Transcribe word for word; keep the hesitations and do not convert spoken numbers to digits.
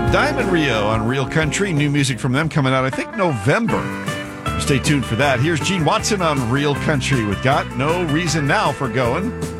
Diamond Rio on Real Country. New music from them coming out, I think, November. Stay tuned for that. Here's Gene Watson on Real Country with Got No Reason Now for Going.